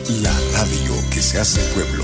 La radio que se hace pueblo.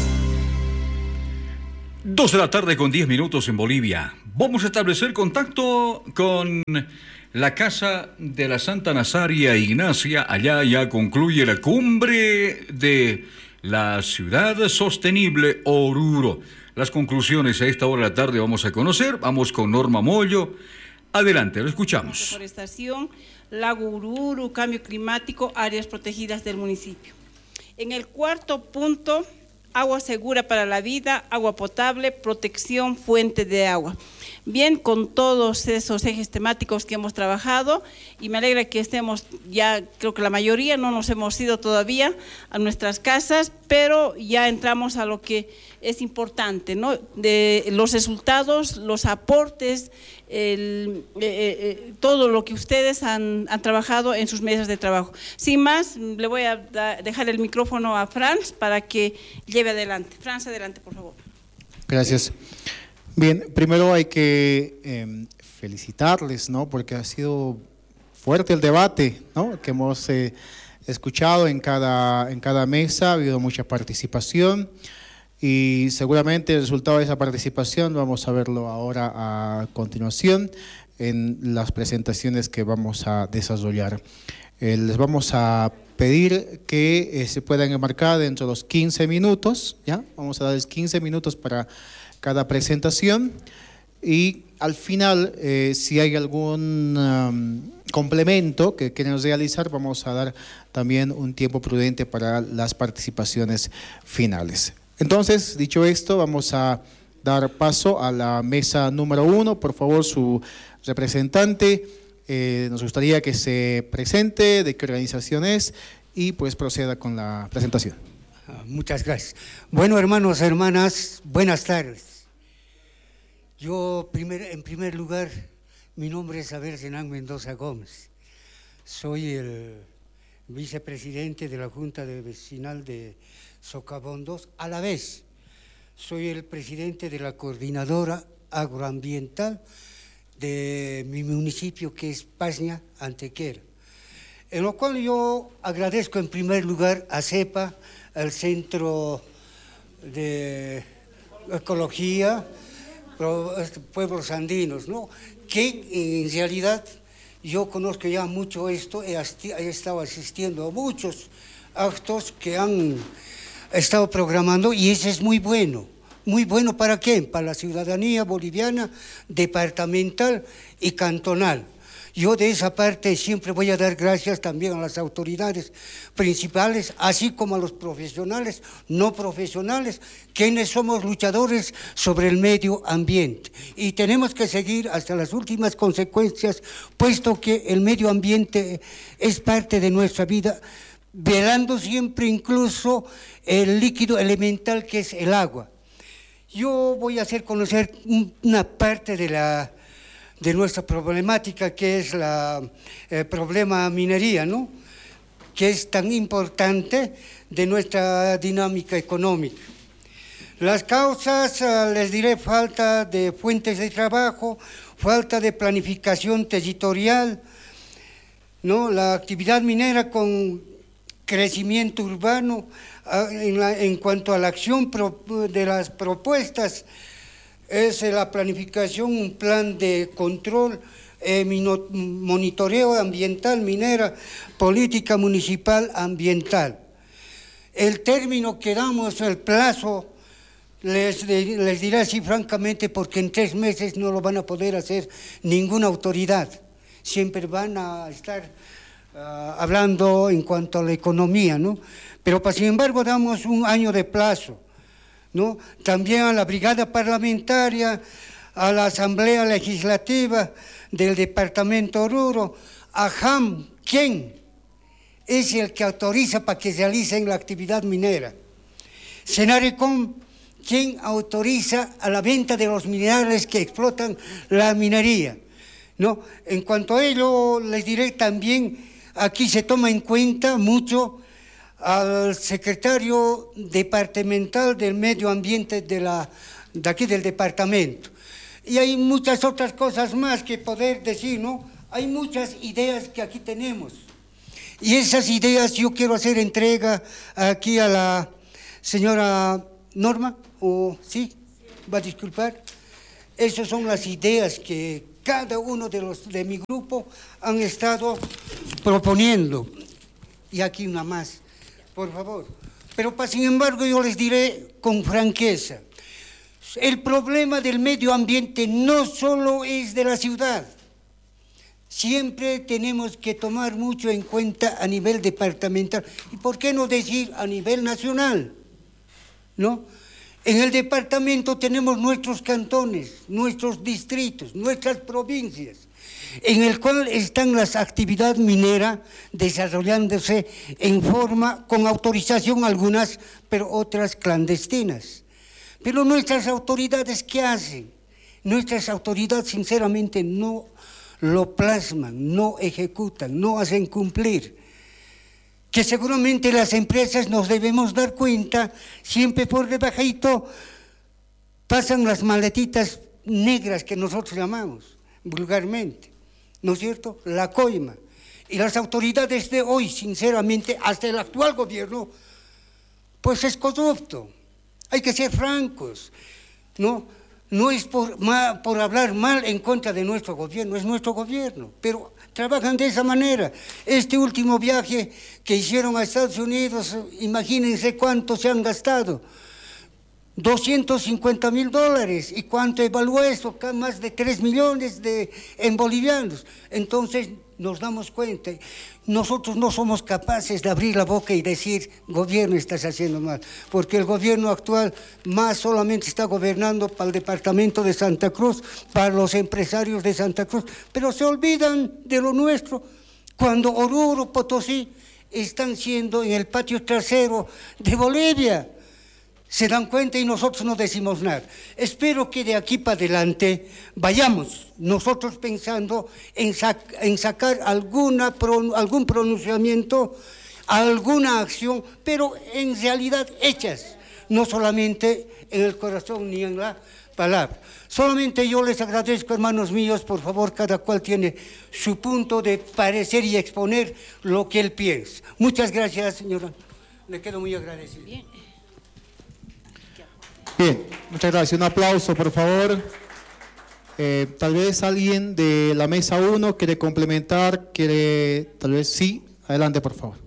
2 de la tarde con 10 minutos en Bolivia. Vamos a establecer contacto con la Casa de la Santa Nazaria Ignacia. Allá ya concluye la cumbre de la Ciudad Sostenible Oruro. Las conclusiones a esta hora de la tarde vamos a conocer. Vamos con Norma Mollo. Adelante, lo escuchamos. Deforestación, Lago Oruro, cambio climático, áreas protegidas del municipio. En el cuarto punto, agua segura para la vida, agua potable, protección, fuente de agua. Bien, con todos esos ejes temáticos que hemos trabajado, y me alegra que estemos ya, creo que la mayoría, no nos hemos ido todavía a nuestras casas, pero ya entramos a lo que es importante, ¿no? De los resultados, los aportes, todo lo que ustedes han trabajado en sus mesas de trabajo. Sin más, le voy a dejar el micrófono a Franz para que lleve adelante. Franz, adelante, por favor. Gracias. Bien, primero hay que felicitarles, ¿no? Porque ha sido fuerte el debate, ¿no? Que hemos escuchado en cada mesa, ha habido mucha participación y seguramente el resultado de esa participación vamos a verlo ahora a continuación en las presentaciones que vamos a desarrollar. Les vamos a pedir que se puedan enmarcar dentro de los 15 minutos, ¿ya? Vamos a darles 15 minutos para cada presentación y al final, si hay algún complemento que queremos realizar, vamos a dar también un tiempo prudente para las participaciones finales. Entonces, dicho esto, vamos a dar paso a la mesa número 1. Por favor, su representante, nos gustaría que se presente, de qué organización es y pues proceda con la presentación. Muchas gracias. Bueno, hermanos, hermanas, buenas tardes. Yo, en primer lugar, mi nombre es Abel Zenán Mendoza Gómez. Soy el vicepresidente de la Junta Vecinal de Socavón 2. A la vez, soy el presidente de la coordinadora agroambiental de mi municipio, que es Paña, Antequera. En lo cual yo agradezco en primer lugar a CEPA, al Centro de Ecología, Pueblos Andinos, ¿no? Que en realidad yo conozco ya mucho esto, he estado asistiendo a muchos actos que han estado programando y eso es muy bueno. Muy bueno ¿para quién? Para la ciudadanía boliviana, departamental y cantonal. Yo de esa parte siempre voy a dar gracias también a las autoridades principales, así como a los profesionales, no profesionales, quienes somos luchadores sobre el medio ambiente. Y tenemos que seguir hasta las últimas consecuencias, puesto que el medio ambiente es parte de nuestra vida, velando siempre incluso el líquido elemental que es el agua. Yo voy a hacer conocer una parte de nuestra problemática, que es el problema minería, ¿no? Que es tan importante de nuestra dinámica económica. Las causas, les diré, falta de fuentes de trabajo, falta de planificación territorial, ¿no? La actividad minera con crecimiento urbano, en cuanto a la acción de las propuestas, es la planificación, un plan de control, monitoreo ambiental minera, política municipal ambiental. El término que damos, el plazo, les diré así francamente, porque en 3 meses no lo van a poder hacer ninguna autoridad. Siempre van a estar hablando en cuanto a la economía, ¿no? Pero sin embargo damos un año de plazo, ¿no? También a la brigada parlamentaria, a la asamblea legislativa del departamento Oruro, a JAM, ¿quién es el que autoriza para que realicen la actividad minera? Senarecom, ¿quién autoriza a la venta de los minerales que explotan la minería? ¿No? En cuanto a ello, les diré también, aquí se toma en cuenta mucho al secretario departamental del medio ambiente de aquí del departamento. Y hay muchas otras cosas más que poder decir, ¿no? Hay muchas ideas que aquí tenemos. Y esas ideas yo quiero hacer entrega aquí a la señora Norma, o sí, va a disculpar. Esas son las ideas que cada uno de los de mi grupo han estado proponiendo. Y aquí una más, por favor. Pero sin embargo yo les diré con franqueza, el problema del medio ambiente no solo es de la ciudad. Siempre tenemos que tomar mucho en cuenta a nivel departamental. ¿Y por qué no decir a nivel nacional? ¿No? En el departamento tenemos nuestros cantones, nuestros distritos, nuestras provincias, en el cual están las actividades mineras desarrollándose en forma, con autorización algunas, pero otras clandestinas. Pero nuestras autoridades, ¿qué hacen? Nuestras autoridades sinceramente no lo plasman, no ejecutan, no hacen cumplir. Que seguramente las empresas nos debemos dar cuenta, siempre por debajito pasan las maletitas negras que nosotros llamamos vulgarmente, ¿no es cierto? La coima. Y las autoridades de hoy, sinceramente, hasta el actual gobierno, pues es corrupto. Hay que ser francos, ¿no? No es por hablar mal en contra de nuestro gobierno, es nuestro gobierno, pero trabajan de esa manera. Este último viaje que hicieron a Estados Unidos, imagínense cuánto se han gastado, $250,000. ¿Y cuánto evaluó eso? Más de 3 millones en bolivianos. Entonces nos damos cuenta, nosotros no somos capaces de abrir la boca y decir, gobierno, estás haciendo mal, porque el gobierno actual más solamente está gobernando para el departamento de Santa Cruz, para los empresarios de Santa Cruz, pero se olvidan de lo nuestro, cuando Oruro, Potosí, están siendo en el patio trasero de Bolivia. Se dan cuenta y nosotros no decimos nada. Espero que de aquí para adelante vayamos nosotros pensando en sacar algún pronunciamiento, alguna acción, pero en realidad hechas, no solamente en el corazón ni en la palabra. Solamente yo les agradezco, hermanos míos, por favor, cada cual tiene su punto de parecer y exponer lo que él piensa. Muchas gracias, señora. Le quedo muy agradecido. Bien, muchas gracias. Un aplauso, por favor. Tal vez alguien de la mesa 1 quiere complementar, tal vez sí. Adelante, por favor.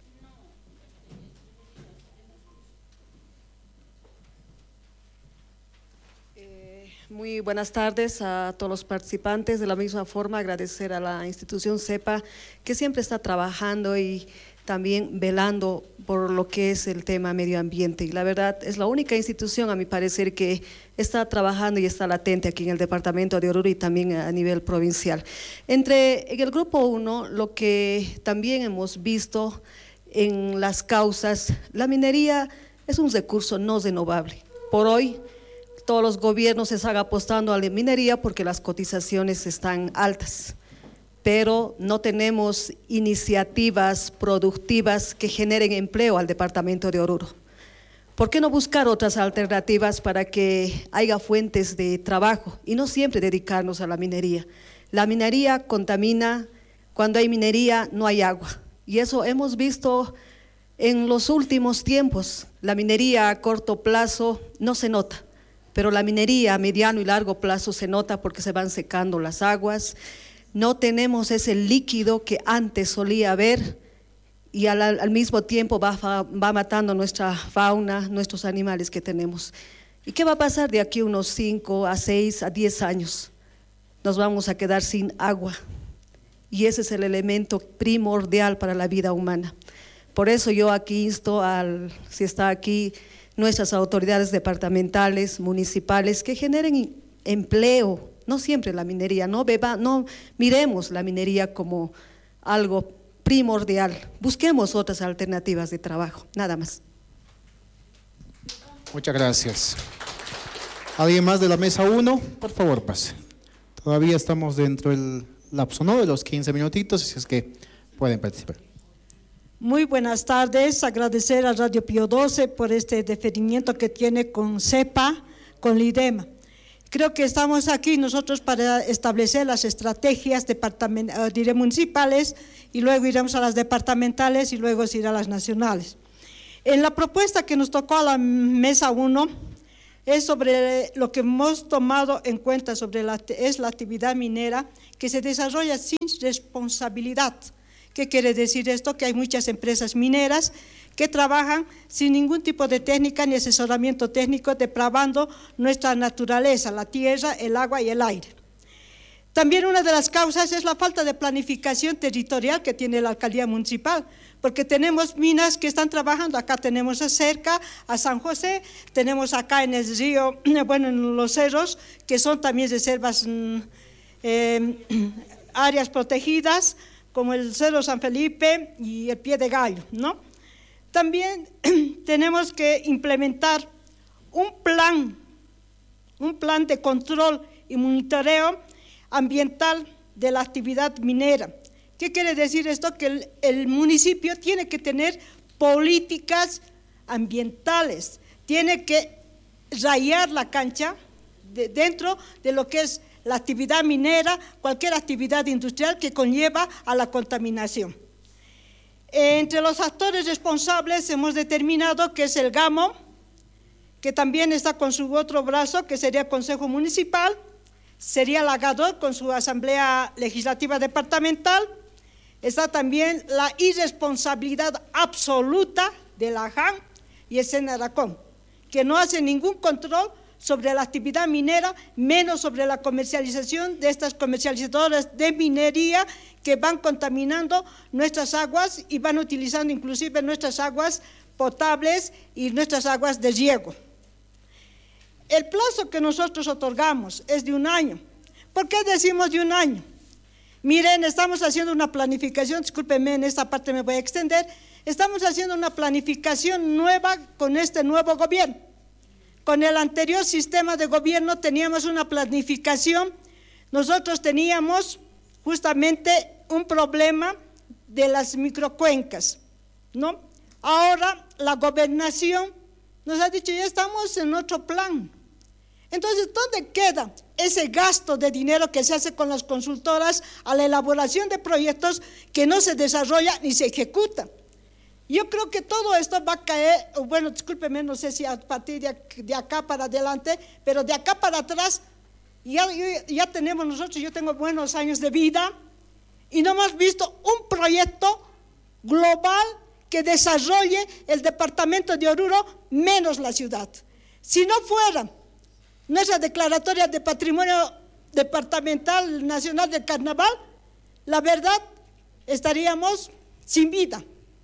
Muy buenas tardes a todos los participantes. De la misma forma, agradecer a la institución CEPA, que siempre está trabajando y también velando por lo que es el tema medio ambiente. Y la verdad es la única institución, a mi parecer, que está trabajando y está latente aquí en el departamento de Oruro y también a nivel provincial. En el grupo 1, lo que también hemos visto en las causas, la minería es un recurso no renovable. Por hoy, todos los gobiernos están apostando a la minería porque las cotizaciones están altas, pero no tenemos iniciativas productivas que generen empleo al departamento de Oruro. ¿Por qué no buscar otras alternativas para que haya fuentes de trabajo y no siempre dedicarnos a la minería? La minería contamina, cuando hay minería no hay agua, y eso hemos visto en los últimos tiempos. La minería a corto plazo no se nota, pero la minería a mediano y largo plazo se nota porque se van secando las aguas. No tenemos ese líquido que antes solía haber y al mismo tiempo va matando nuestra fauna, nuestros animales que tenemos. ¿Y qué va a pasar de aquí unos 5 a 6 a 10 años? Nos vamos a quedar sin agua y ese es el elemento primordial para la vida humana. Por eso yo aquí insto si está aquí, nuestras autoridades departamentales, municipales, que generen empleo. No siempre la minería, no miremos la minería como algo primordial, busquemos otras alternativas de trabajo, nada más. Muchas gracias. ¿Alguien más de la mesa 1? Por favor, pase. Todavía estamos dentro del lapso, ¿no?, de los 15 minutitos, así es que pueden participar. Muy buenas tardes, agradecer a Radio Pío XII por este deferimiento que tiene con CEPA, con LIDEMA. Creo que estamos aquí nosotros para establecer las estrategias municipales y luego iremos a las departamentales y luego se irá a las nacionales. En la propuesta que nos tocó a la mesa 1 es sobre lo que hemos tomado en cuenta sobre la actividad minera que se desarrolla sin responsabilidad. ¿Qué quiere decir esto? Que hay muchas empresas mineras que trabajan sin ningún tipo de técnica ni asesoramiento técnico, depravando nuestra naturaleza, la tierra, el agua y el aire. También una de las causas es la falta de planificación territorial que tiene la alcaldía municipal, porque tenemos minas que están trabajando, acá tenemos cerca a San José, tenemos acá en el río, bueno, en los cerros, que son también reservas, áreas protegidas, como el Cerro San Felipe y el Pie de Gallo, ¿no? También tenemos que implementar un plan de control y monitoreo ambiental de la actividad minera. ¿Qué quiere decir esto? Que el municipio tiene que tener políticas ambientales, tiene que rayar la cancha dentro de lo que es la actividad minera, cualquier actividad industrial que conlleva a la contaminación. Entre los actores responsables hemos determinado que es el GAMO, que también está con su otro brazo, que sería el Consejo Municipal, sería la GADOR con su Asamblea Legislativa Departamental, está también la irresponsabilidad absoluta de la JAN y el SENARACOM, que no hace ningún control sobre la actividad minera, menos sobre la comercialización de estas comercializadoras de minería que van contaminando nuestras aguas y van utilizando inclusive nuestras aguas potables y nuestras aguas de riego. El plazo que nosotros otorgamos es de 1 año. ¿Por qué decimos de 1 año? Miren, estamos haciendo una planificación, discúlpenme, en esta parte me voy a extender, estamos haciendo una planificación nueva con este nuevo gobierno. Con el anterior sistema de gobierno teníamos una planificación, nosotros teníamos justamente un problema de las microcuencas, ¿no? Ahora la gobernación nos ha dicho, ya estamos en otro plan. Entonces, ¿dónde queda ese gasto de dinero que se hace con las consultoras a la elaboración de proyectos que no se desarrolla ni se ejecuta? Yo creo que todo esto va a caer, bueno, discúlpeme, no sé si a partir de acá para adelante, pero de acá para atrás ya tenemos nosotros, yo tengo buenos años de vida y no hemos visto un proyecto global que desarrolle el departamento de Oruro menos la ciudad. Si no fuera nuestra declaratoria de patrimonio departamental nacional del carnaval, la verdad estaríamos sin vida.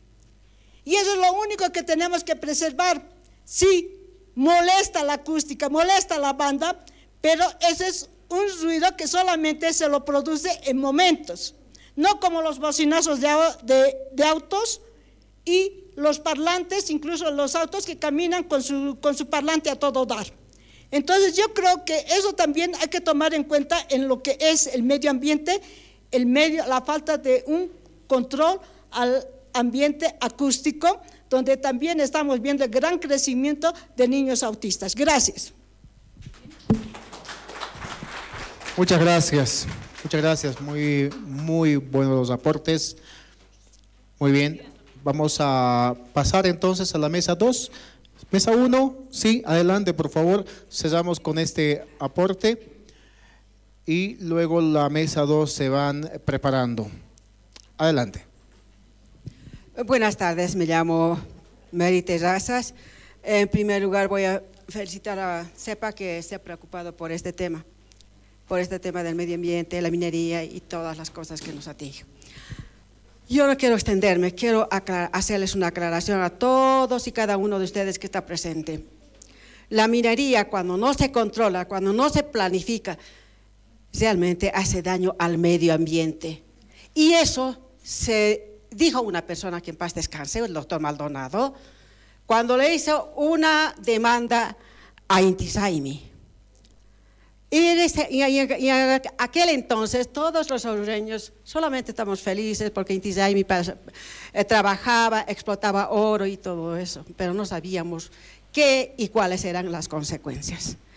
Y eso es lo único que tenemos que preservar. Sí, molesta la acústica, molesta la banda, pero ese es un ruido que solamente se lo produce en momentos, no como los bocinazos de autos y los parlantes, incluso los autos que caminan con su parlante a todo dar. Entonces yo creo que eso también hay que tomar en cuenta en lo que es el medio ambiente, la falta de un control al ambiente acústico, donde también estamos viendo el gran crecimiento de niños autistas. Gracias. Muchas gracias, muy buenos los aportes. Muy bien, vamos a pasar entonces a la mesa 2. Mesa 1, sí, adelante por favor, cesamos con este aporte y luego la mesa 2 se van preparando. Adelante. Buenas tardes, me llamo Mary Terrazas. En primer lugar voy a felicitar a CEPA que se ha preocupado por este tema del medio ambiente, la minería y todas las cosas que nos atiñen. Yo no quiero extenderme, quiero hacerles una aclaración a todos y cada uno de ustedes que está presente. La minería, cuando no se controla, cuando no se planifica, realmente hace daño al medio ambiente. Y eso se dijo una persona que en paz descanse, el doctor Maldonado, cuando le hizo una demanda a Inti Zaimi. Y en aquel entonces todos los orureños solamente estamos felices porque Inti Zaimi trabajaba, explotaba oro y todo eso, pero no sabíamos qué y cuáles eran las consecuencias.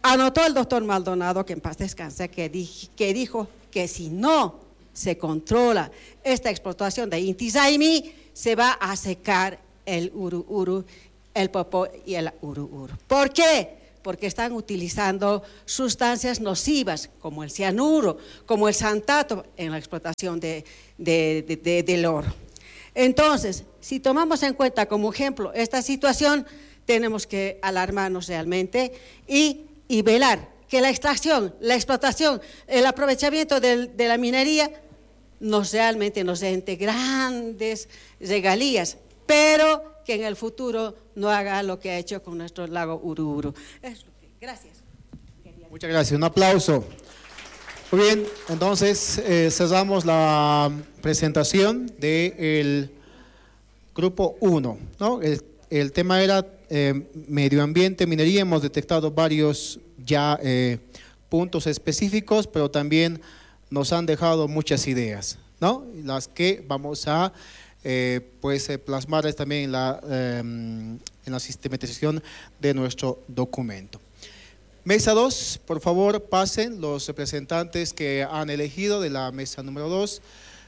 Anotó el doctor Maldonado, que en paz descanse, que dijo que si no se controla esta explotación de Inti Zaimi, se va a secar el uru-uru, el popó y el uru-uru. ¿Por qué? Porque están utilizando sustancias nocivas como el cianuro, como el santato en la explotación del oro. Entonces, si tomamos en cuenta como ejemplo esta situación, tenemos que alarmarnos realmente y velar que la extracción, la explotación, el aprovechamiento de la minería realmente nos dé grandes regalías, pero que en el futuro no haga lo que ha hecho con nuestro lago Uru-Uru. Gracias. Muchas gracias. Un aplauso. Muy bien, entonces cerramos la presentación del grupo 1, ¿no? El tema era medio ambiente, minería. Hemos detectado varios ya puntos específicos, pero también nos han dejado muchas ideas, ¿no? Las que vamos a plasmarlas también en la sistematización de nuestro documento. Mesa 2, por favor, pasen los representantes que han elegido de la mesa número 2.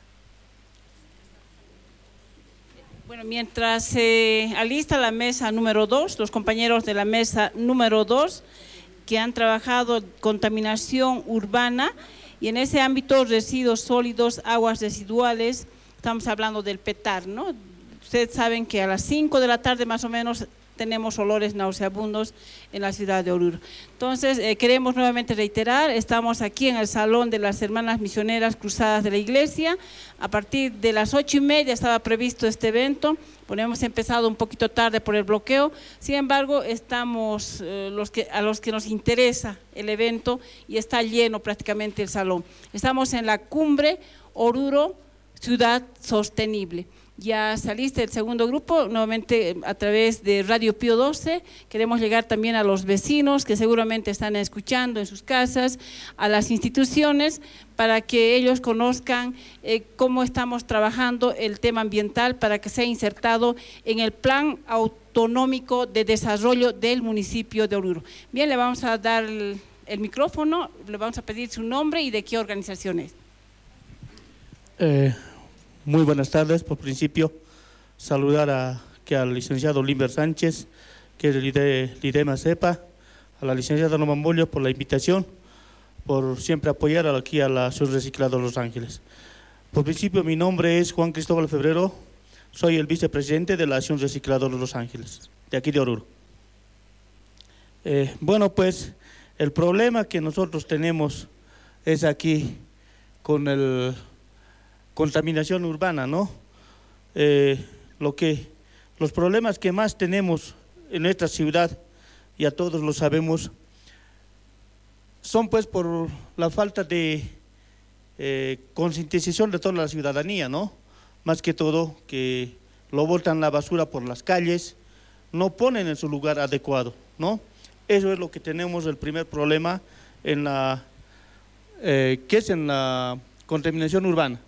Bueno, mientras se alista la mesa número 2, los compañeros de la mesa número 2 que han trabajado contaminación urbana y en ese ámbito residuos sólidos, aguas residuales, estamos hablando del PETAR, ¿no? Ustedes saben que a las 5 de la tarde más o menos tenemos olores nauseabundos en la ciudad de Oruro. Entonces, queremos nuevamente reiterar, estamos aquí en el Salón de las Hermanas Misioneras Cruzadas de la Iglesia. A partir de las 8:30 estaba previsto este evento, bueno, hemos empezado un poquito tarde por el bloqueo, sin embargo, estamos a los que nos interesa el evento y está lleno prácticamente el salón. Estamos en la cumbre Oruro, Ciudad Sostenible. Ya saliste el segundo grupo, nuevamente a través de Radio Pío 12, queremos llegar también a los vecinos que seguramente están escuchando en sus casas, a las instituciones, para que ellos conozcan cómo estamos trabajando el tema ambiental para que sea insertado en el plan autonómico de desarrollo del municipio de Oruro. Bien, le vamos a dar el micrófono, le vamos a pedir su nombre y de qué organización es. Muy buenas tardes. Por principio, saludar al licenciado Limber Sánchez, que es el lidema CEPA, a la licenciada Norma Bolio por la invitación, por siempre apoyar aquí a la Asociación Reciclado de Los Ángeles. Por principio, mi nombre es Juan Cristóbal Febrero, soy el vicepresidente de la Asociación Reciclado de Los Ángeles, de aquí de Oruro. Bueno, pues el problema que nosotros tenemos es aquí con el contaminación urbana, ¿no? Los problemas que más tenemos en nuestra ciudad, ya todos lo sabemos, son pues por la falta de concientización de toda la ciudadanía, ¿no? Más que todo que lo botan la basura por las calles, no ponen en su lugar adecuado, ¿no? Eso es lo que tenemos, el primer problema en la contaminación urbana.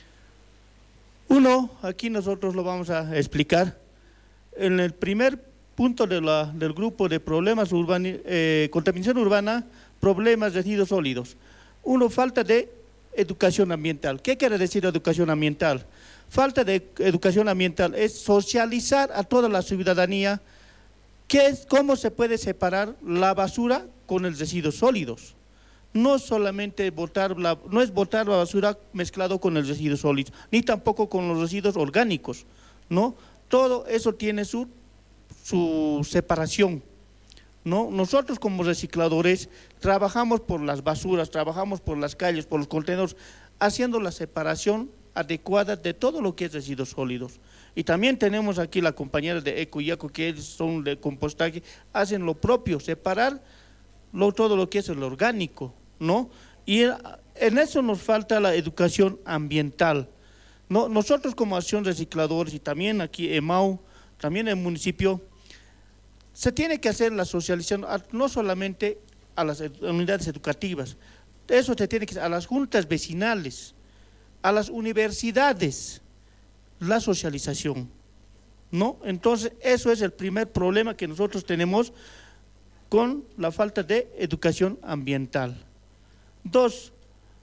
Uno, aquí nosotros lo vamos a explicar, en el primer punto del grupo de problemas contaminación urbana, problemas de residuos sólidos. Uno, falta de educación ambiental. ¿Qué quiere decir educación ambiental? Falta de educación ambiental es socializar a toda la ciudadanía cómo se puede separar la basura con los residuos sólidos. No solamente no es botar la basura mezclado con el residuo sólido, ni tampoco con los residuos orgánicos, ¿no? Todo eso tiene su separación, ¿no? Nosotros como recicladores trabajamos por las basuras, trabajamos por las calles, por los contenedores, haciendo la separación adecuada de todo lo que es residuos sólidos. Y también tenemos aquí la compañera de Eco y Eco, que son de compostaje, hacen lo propio, separar todo lo que es el orgánico, ¿no? Y en eso nos falta la educación ambiental, ¿no? Nosotros como Asociación Recicladores y también aquí EMAU, también en el municipio, se tiene que hacer la socialización no solamente a las unidades educativas, eso se tiene que hacer a las juntas vecinales, a las universidades, la socialización, ¿no? Entonces, eso es el primer problema que nosotros tenemos. con la falta de educación ambiental. 2,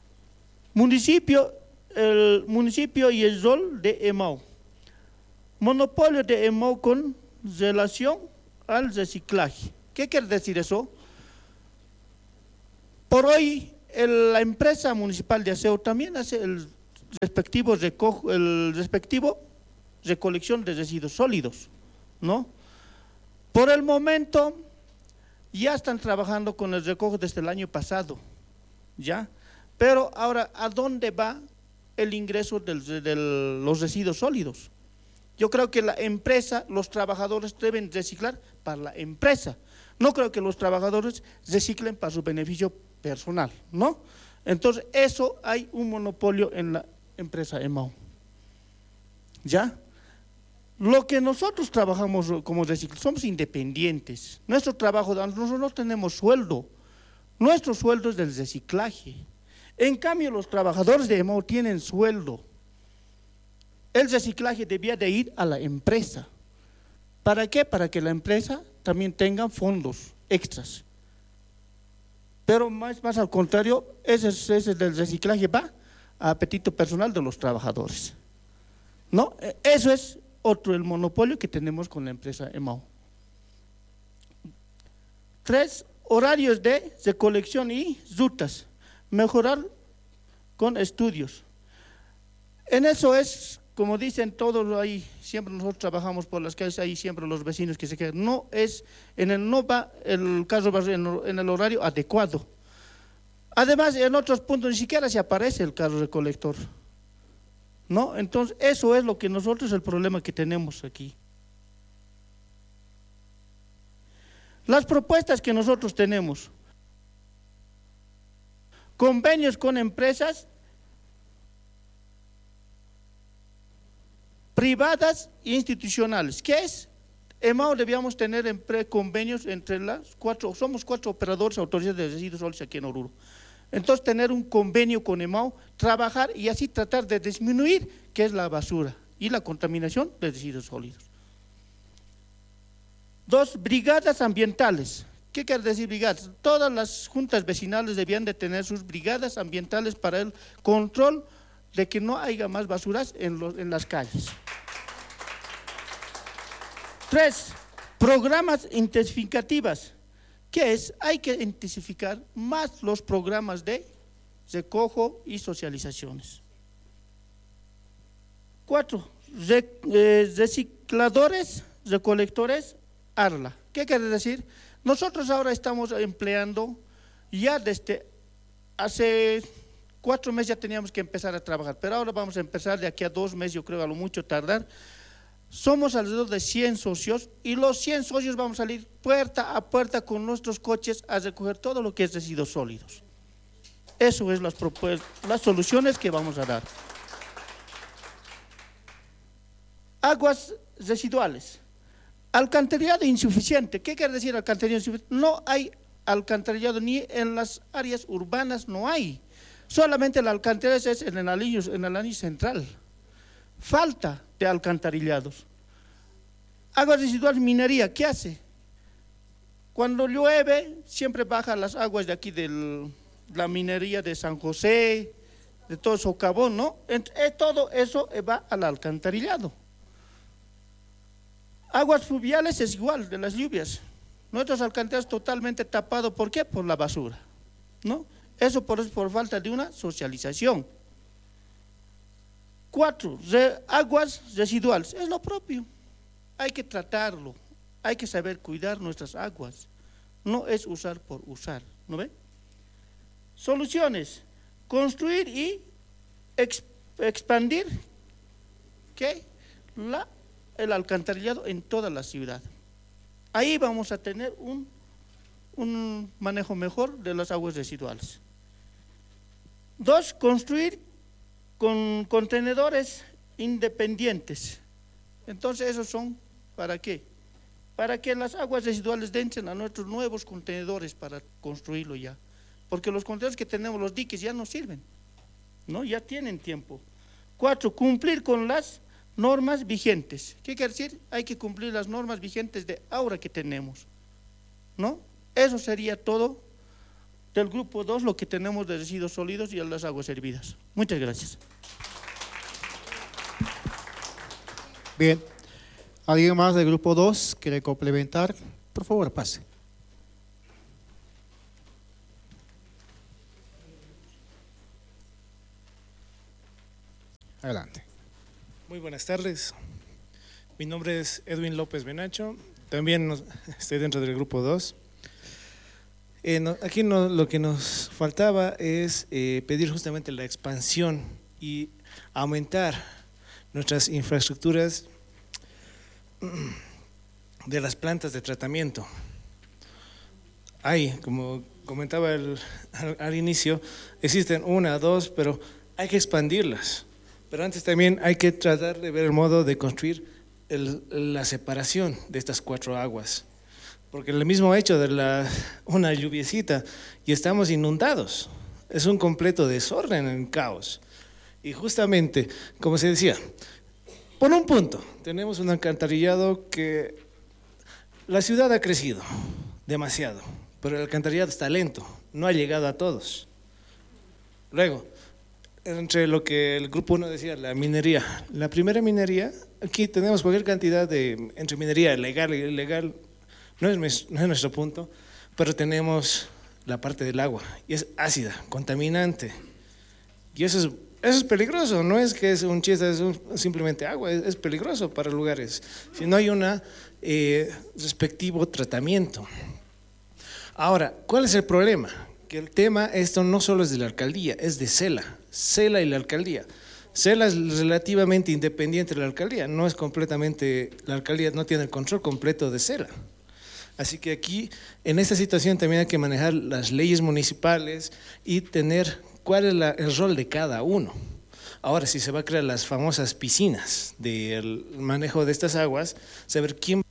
el municipio y el rol de EMAO. Monopolio de EMAO con relación al reciclaje. ¿Qué quiere decir eso? Por hoy, la empresa municipal de aseo también hace el respectivo recolección de residuos sólidos, ¿no? Por el momento, ya están trabajando con el recojo desde el año pasado, ¿ya? Pero ahora, ¿a dónde va el ingreso de los residuos sólidos? Yo creo que la empresa, los trabajadores deben reciclar para la empresa. No creo que los trabajadores reciclen para su beneficio personal, ¿no? Entonces, eso hay un monopolio en la empresa EMAO, ¿ya? Lo que nosotros trabajamos como recicladores, somos independientes. Nuestro trabajo, nosotros no tenemos sueldo. Nuestro sueldo es del reciclaje. En cambio, los trabajadores de EMAO tienen sueldo. El reciclaje debía de ir a la empresa. ¿Para qué? Para que la empresa también tenga fondos extras. Pero más al contrario, ese del reciclaje va a apetito personal de los trabajadores, ¿no? Eso es otro, el monopolio que tenemos con la empresa EMAO. 3, horarios de recolección y rutas. Mejorar con estudios. En eso es, como dicen todos ahí, siempre nosotros trabajamos por las calles, ahí siempre los vecinos que se quedan. No va el carro en el horario adecuado. Además, en otros puntos ni siquiera se aparece el carro recolector, ¿no? Entonces, eso es lo que nosotros, el problema que tenemos aquí. Las propuestas que nosotros tenemos: convenios con empresas privadas e institucionales. ¿Qué es? EMAO debíamos tener convenios entre somos 4 operadores autoridades de residuos sólidos aquí en Oruro. Entonces, tener un convenio con EMAO, trabajar y así tratar de disminuir qué es la basura y la contaminación de residuos sólidos. 2, brigadas ambientales. ¿Qué quiere decir brigadas? Todas las juntas vecinales debían de tener sus brigadas ambientales para el control de que no haya más basuras en las calles. 3, programas intensificativas. ¿Qué es? Hay que intensificar más los programas de recojo y socializaciones. 4, recicladores, recolectores, ARLA. ¿Qué quiere decir? Nosotros ahora estamos empleando, ya desde hace 4 meses ya teníamos que empezar a trabajar, pero ahora vamos a empezar de aquí a 2 meses, yo creo a lo mucho tardar. Somos alrededor de 100 socios y los 100 socios vamos a salir puerta a puerta con nuestros coches a recoger todo lo que es residuos sólidos. Eso es las soluciones que vamos a dar. Aguas residuales. Alcantarillado insuficiente. ¿Qué quiere decir alcantarillado insuficiente? No hay alcantarillado ni en las áreas urbanas, no hay. Solamente el alcantarillado es en el anillo central. Falta de alcantarillados. Aguas residuales, minería, ¿qué hace? Cuando llueve, siempre bajan las aguas de aquí de la minería de San José, de todo Socavón, ¿no? Todo eso va al alcantarillado. Aguas fluviales es igual, de las lluvias. Nuestros alcantarillados totalmente tapados, ¿por qué? Por la basura, ¿no? Eso por falta de una socialización. 4, aguas residuales, es lo propio. Hay que tratarlo, hay que saber cuidar nuestras aguas. No es usar por usar, ¿no ven? Soluciones: construir y expandir ¿qué? El alcantarillado en toda la ciudad. Ahí vamos a tener un manejo mejor de las aguas residuales. 2, construir con contenedores independientes. Entonces, esos son, ¿para qué? Para que las aguas residuales entren a nuestros nuevos contenedores para construirlo ya. Porque los contenedores que tenemos, los diques, ya no sirven, ¿no? Ya tienen tiempo. 4, cumplir con las normas vigentes. ¿Qué quiere decir? Hay que cumplir las normas vigentes de ahora que tenemos, ¿no? Eso sería todo del grupo 2, lo que tenemos de residuos sólidos y las aguas hervidas. Muchas gracias. Bien, ¿alguien más del grupo 2 quiere complementar? Por favor, pase. Adelante. Muy buenas tardes. Mi nombre es Edwin López Benacho. También estoy dentro del grupo 2. Aquí lo que nos faltaba es pedir justamente la expansión y aumentar nuestras infraestructuras de las plantas de tratamiento. Hay, como comentaba al inicio, existen 1 o 2, pero hay que expandirlas. Pero antes también hay que tratar de ver el modo de construir la separación de estas 4 aguas. Porque el mismo hecho de una lluviecita y estamos inundados, es un completo desorden, un caos. Y justamente, como se decía, por un punto, tenemos un alcantarillado que la ciudad ha crecido demasiado, pero el alcantarillado está lento, no ha llegado a todos. Luego, entre lo que el grupo 1 decía, la minería. La primera minería, aquí tenemos cualquier cantidad entre minería legal e ilegal, no es nuestro punto, pero tenemos la parte del agua, y es ácida, contaminante, y eso es peligroso, no es que es un chiste, es simplemente agua, es peligroso para lugares, si no hay un respectivo tratamiento. Ahora, ¿cuál es el problema? Que el tema, esto no solo es de la alcaldía, es de CELA y la alcaldía. CELA es relativamente independiente de la alcaldía, no es completamente, la alcaldía no tiene el control completo de CELA. Así que aquí, en esta situación también hay que manejar las leyes municipales y tener cuál es el rol de cada uno. Ahora, si se va a crear las famosas piscinas del manejo de estas aguas, saber quién